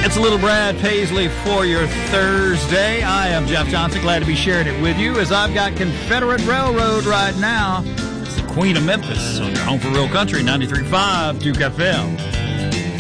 It's Little Brad Paisley for your Thursday. I am Jeff Johnson. Glad to be sharing it with you as I've got Confederate Railroad right now. It's the Queen of Memphis on your home for real country, 93.5 Duke FM.